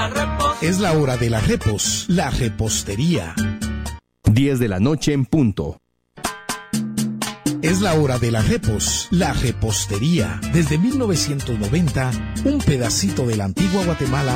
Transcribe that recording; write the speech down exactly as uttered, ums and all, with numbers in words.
la repos. Es la hora de la repos, la repostería. diez de la noche en punto. Es la hora de la repos, la repostería. Desde mil novecientos noventa, un pedacito de la antigua Guatemala